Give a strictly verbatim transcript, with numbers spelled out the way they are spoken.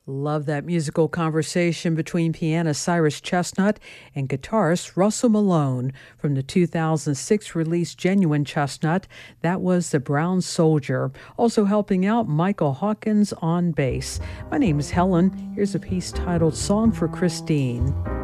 Love that musical conversation between pianist Cyrus Chestnut and guitarist Russell Malone from the two thousand six release Genuine Chestnut. That was The Brown Soldier. Also helping out Michael Hawkins on bass. My name is Helen. Here's a piece titled Song for Christine.